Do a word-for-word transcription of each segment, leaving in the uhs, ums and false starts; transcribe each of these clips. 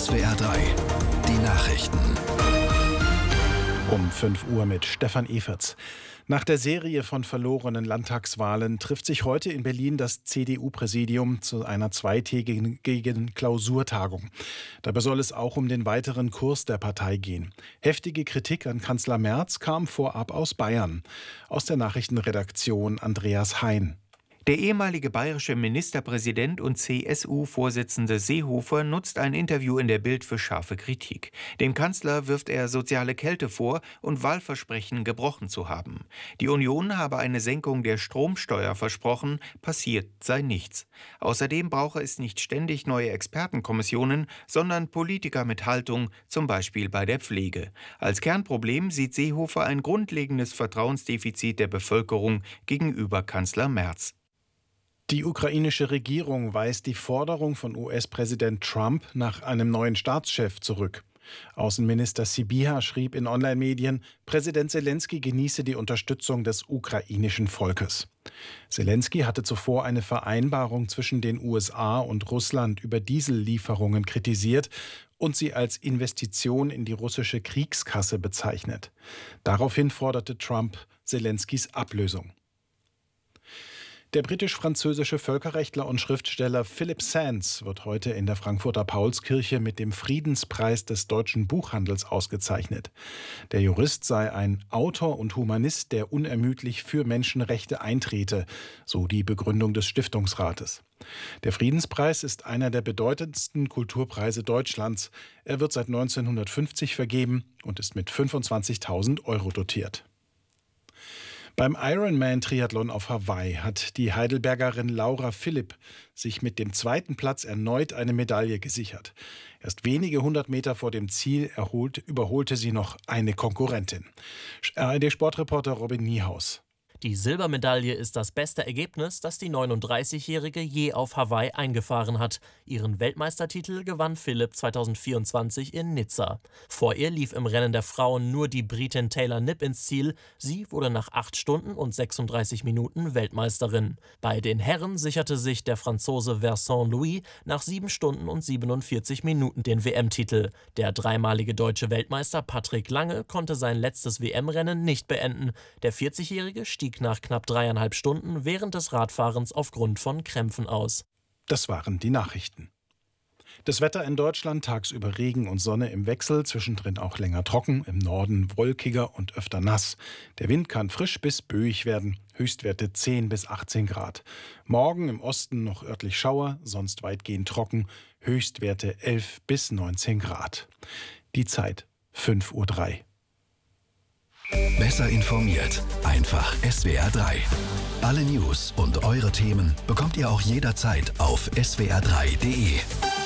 S W R drei, die Nachrichten. Um fünf Uhr mit Stefan Eferts. Nach der Serie von verlorenen Landtagswahlen trifft sich heute in Berlin das C D U-Präsidium zu einer zweitägigen Klausurtagung. Dabei soll es auch um den weiteren Kurs der Partei gehen. Heftige Kritik an Kanzler Merz kam vorab aus Bayern. Aus der Nachrichtenredaktion Andreas Hein. Der ehemalige bayerische Ministerpräsident und C S U-Vorsitzende Seehofer nutzt ein Interview in der Bild für scharfe Kritik. Dem Kanzler wirft er soziale Kälte vor und Wahlversprechen gebrochen zu haben. Die Union habe eine Senkung der Stromsteuer versprochen, passiert sei nichts. Außerdem brauche es nicht ständig neue Expertenkommissionen, sondern Politiker mit Haltung, zum Beispiel bei der Pflege. Als Kernproblem sieht Seehofer ein grundlegendes Vertrauensdefizit der Bevölkerung gegenüber Kanzler Merz. Die ukrainische Regierung weist die Forderung von U S-Präsident Trump nach einem neuen Staatschef zurück. Außenminister Sybiha schrieb in Online-Medien, Präsident Selenskyj genieße die Unterstützung des ukrainischen Volkes. Selenskyj hatte zuvor eine Vereinbarung zwischen den U S A und Russland über Diesellieferungen kritisiert und sie als Investition in die russische Kriegskasse bezeichnet. Daraufhin forderte Trump Selenskyjs Ablösung. Der britisch-französische Völkerrechtler und Schriftsteller Philip Sands wird heute in der Frankfurter Paulskirche mit dem Friedenspreis des deutschen Buchhandels ausgezeichnet. Der Jurist sei ein Autor und Humanist, der unermüdlich für Menschenrechte eintrete, so die Begründung des Stiftungsrates. Der Friedenspreis ist einer der bedeutendsten Kulturpreise Deutschlands. Er wird seit neunzehnhundertfünfzig vergeben und ist mit fünfundzwanzigtausend Euro dotiert. Beim Ironman-Triathlon auf Hawaii hat die Heidelbergerin Laura Philipp sich mit dem zweiten Platz erneut eine Medaille gesichert. Erst wenige hundert Meter vor dem Ziel erholt, überholte sie noch eine Konkurrentin. R A D-Sportreporter Robin Niehaus. Die Silbermedaille ist das beste Ergebnis, das die neununddreißigjährige je auf Hawaii eingefahren hat. Ihren Weltmeistertitel gewann Philipp zweitausendvierundzwanzig in Nizza. Vor ihr lief im Rennen der Frauen nur die Britin Taylor Knipp ins Ziel. Sie wurde nach acht Stunden und sechsunddreißig Minuten Weltmeisterin. Bei den Herren sicherte sich der Franzose Vincent Louis nach sieben Stunden und siebenundvierzig Minuten den W M-Titel. Der dreimalige deutsche Weltmeister Patrick Lange konnte sein letztes W M-Rennen nicht beenden. Der vierzigjährige stieg nach knapp dreieinhalb Stunden während des Radfahrens aufgrund von Krämpfen aus. Das waren die Nachrichten. Das Wetter in Deutschland: tagsüber Regen und Sonne im Wechsel, zwischendrin auch länger trocken, im Norden wolkiger und öfter nass. Der Wind kann frisch bis böig werden, Höchstwerte zehn bis achtzehn Grad. Morgen im Osten noch örtlich Schauer, sonst weitgehend trocken, Höchstwerte elf bis neunzehn Grad. Die Zeit fünf Uhr drei. Besser informiert, einfach S W R drei. Alle News und eure Themen bekommt ihr auch jederzeit auf S W R drei punkt de.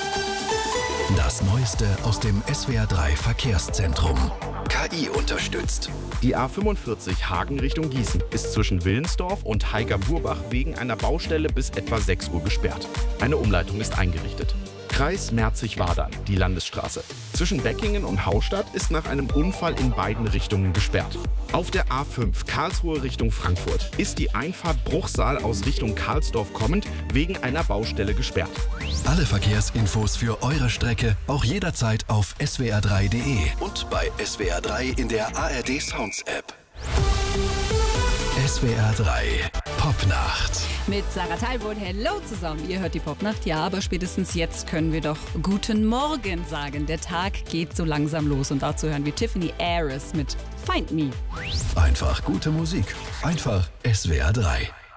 Das Neueste aus dem S W R drei Verkehrszentrum. K I unterstützt. Die A fünfundvierzig Hagen Richtung Gießen ist zwischen Willensdorf und Heiger-Burbach wegen einer Baustelle bis etwa sechs Uhr gesperrt. Eine Umleitung ist eingerichtet. Kreis Merzig-Wadern, die Landesstraße. Zwischen Beckingen und Haustadt ist nach einem Unfall in beiden Richtungen gesperrt. Auf der A fünf Karlsruhe Richtung Frankfurt ist die Einfahrt Bruchsal aus Richtung Karlsdorf kommend wegen einer Baustelle gesperrt. Alle Verkehrsinfos für eure Strecke auch jederzeit auf S W R drei punkt de und bei S W R drei in der A R D Sounds App. S W R drei Popnacht. Mit Sarah Teilwohl, hello zusammen. Ihr hört die Popnacht, ja, aber spätestens jetzt können wir doch Guten Morgen sagen. Der Tag geht so langsam los und dazu hören wir Tiffany Aris mit Find Me. Einfach gute Musik, einfach S W R drei.